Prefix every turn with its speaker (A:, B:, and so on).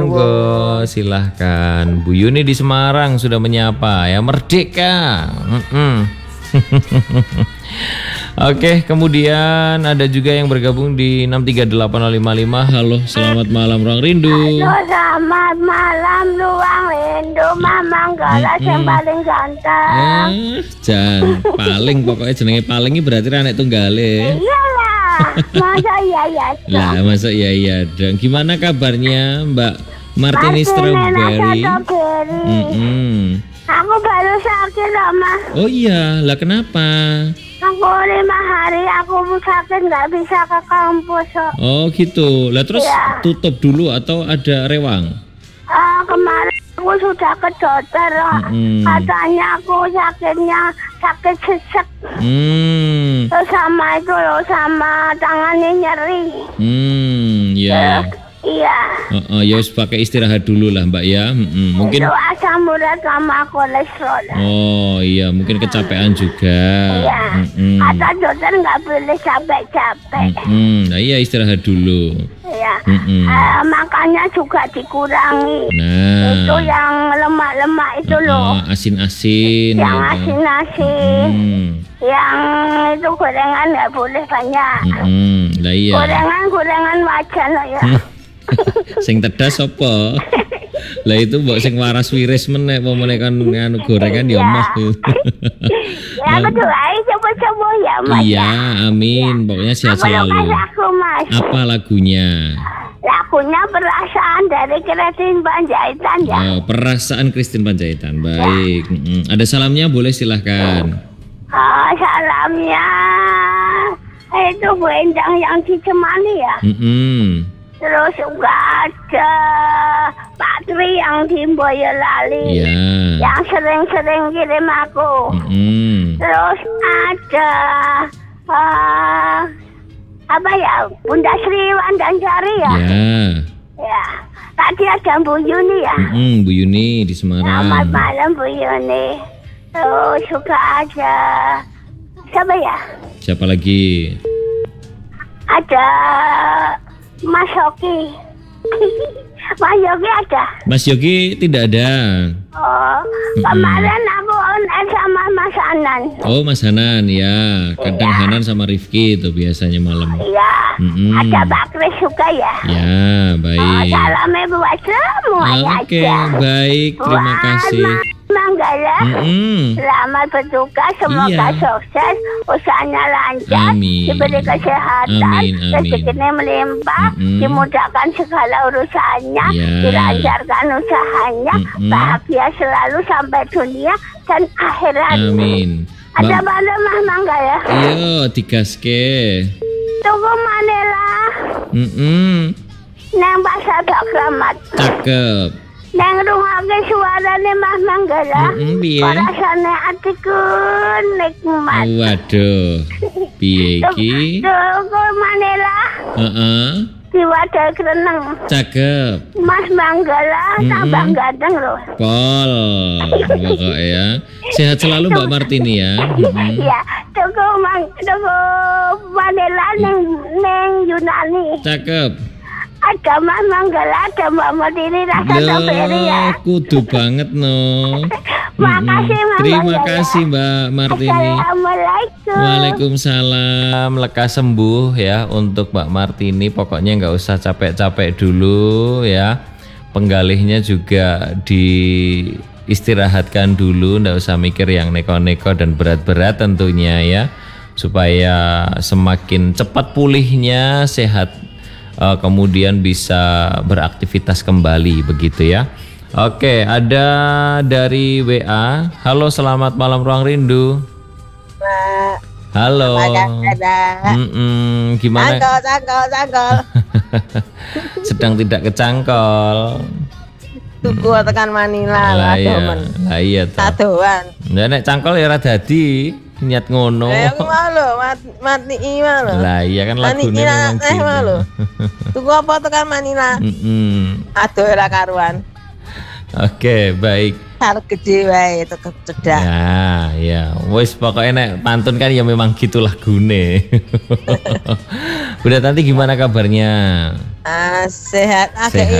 A: Monggo, silahkan. Bu Yuni di Semarang sudah menyapa ya, merdeka. Oke, kemudian ada juga yang bergabung di 638055. Halo, selamat malam Ruang Rindu.
B: Halo, selamat malam Ruang Rindu. Mamang Galas yang paling ganteng.
A: Jan, paling pokoknya jenenge paling ini berarti anak tunggale.
B: Iyalah, masa iya
A: Lah, masa iya dong. Gimana kabarnya Mbak Martini Strawberry?
B: Aku baru sakit loh, Mas.
A: Oh iya, lah kenapa?
B: Aku 5 hari aku sakit nggak bisa ke kampus.
A: Oh gitu. Lah terus tutup dulu atau ada rewang?
B: Kemarin aku sudah ke dokter. Katanya aku sakitnya sakit sesek. Terus sama itu loh, sama tangannya nyeri.
A: Ya.
B: Iya.
A: Ya pakai istirahat dulu lah Mbak ya. Mungkin
B: itu asam urat sama kolesterol.
A: Oh iya, mungkin kecapean juga.
B: Iya. Kata dokter nggak boleh capek-capek.
A: Nah iya, istirahat dulu.
B: Iya. Makannya juga dikurangi.
A: Nah.
B: Itu yang lemak-lemak itu loh.
A: Asin-asin.
B: Yang asin-asin. Yang itu gorengan nggak boleh banyak.
A: Lah iya.
B: Gorengan wajan loh ya.
A: Sing tedas apa? Lah itu mbok sing waras wiris meneh apa meneh kan nganu gorengan ya mah.
B: Ya betul, ayo coba-coba ya Mas.
A: Iya, amin. Pokoknya sehat selalu. Apa lagunya?
B: Lagunya Perasaan dari Christine Panjaitan ya.
A: Oh, Perasaan Christine Panjaitan. Baik. Ada salamnya boleh silahkan.
B: Salamnya itu Bu Endang yang di Cemani ya. Terus juga ada Pak Tri yang di Boyolali, yang sering-sering kirim aku. Terus ada apa ya, Bunda Sri Wandansari ya. Ya. Tadi ada Bu Yuni ya.
A: Bu Yuni di Semarang.
B: Selamat malam Bu Yuni. Terus juga ada siapa ya?
A: Siapa lagi?
B: Ada Mas Yogi. Mas Yogi ada?
A: Mas Yogi tidak ada.
B: Oh, kemarin aku on air sama Mas Hanan.
A: Oh, Mas Hanan ya. Kadang Hanan sama Rifki itu biasanya malam.
B: Iya. Ada Pak Kris juga ya.
A: Ya, baik.
B: Salamnya buat semuanya.
A: Oke, baik. Terima kasih.
B: Manggala, selamat bertugas, semoga sukses, usahanya lancar, diberi kesehatan, rezekinya melimpah, dimudahkan segala urusannya, dilancarkan usahanya, bahagia selalu sampai dunia dan akhirat.
A: Amin.
B: Ada mana Mah Manggala?
A: Iya, digaske.
B: Tunggu Manila. Neng Pasar Bakramat.
A: Cakep.
B: Neng rungake suarane Mah Manggala. Rasane atiku nikmat.
A: Waduh. Piye iki?
B: Tunggu Manila. Diwadahi kreneng.
A: Cakep.
B: Mas Manggala tambah ganteng loh.
A: Pol. Pokoknya ya. Sehat selalu Mbak Martini ya.
B: Iya. Tunggu Manila neng Yunani.
A: Cakep.
B: Ada Mas Manggala, ada Mbak Martini rasa Strawberry ya.
A: Kudu banget no.
B: Makasih Mbak.
A: Terima kasih Mbak Martini.
B: Assalamualaikum.
A: Waalaikumsalam. Lekas sembuh ya untuk Mbak Martini. Pokoknya nggak usah capek-capek dulu ya. Penggalihnya juga diistirahatkan dulu. Nggak usah mikir yang neko-neko dan berat-berat tentunya ya. Supaya semakin cepat pulihnya, sehat, kemudian bisa beraktivitas kembali begitu ya. Oke, ada dari WA. Halo, selamat malam Ruang Rindu. Halo. Gimana?
C: Cangkol.
A: Sedang tidak kecangkol.
C: Tuku tekan Manila lah
A: iya
C: tadoan.
A: Nek cangkol ya ora dadi. Niat ngono.
C: Mati ima lho.
A: Lah iya kan lagune memang gitu.
C: Tuku apa tekan Manila? Aduh ora karuan.
A: Oke, baik.
C: Harus gede wae tetep cedak.
A: Ya. Wis pokoknya nek pantun kan ya memang gitu lagune. Bunda Tanti gimana kabarnya?
C: Sehat.